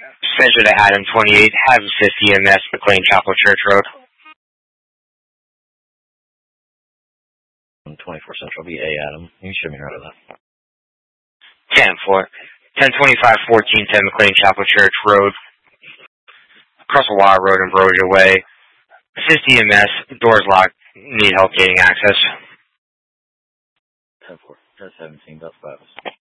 Center to Adam 28, have a 50 EMS, McLean Chapel Church Road. 24 Central, be A, Adam. You should be right of that. 10-4. 1025, 1410 McLean Chapel Church Road. Across the Wire Road and Broja Way. 50 EMS, doors locked, need help gaining access. 10-4. 10-17, that's 5.